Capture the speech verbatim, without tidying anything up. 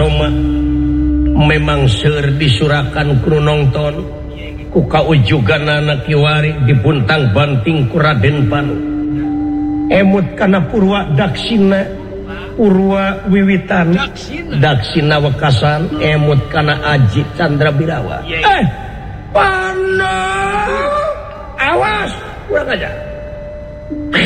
Soma memang seueur disurakan ku nongton ku kaujuganana kiwari dipuntang banting ku Raden Panu emut kana Purwa Daksina Purwa Wiwitan Daksina Wekasan emut kana Aji Candrabirawa eh Panu awas kurang aja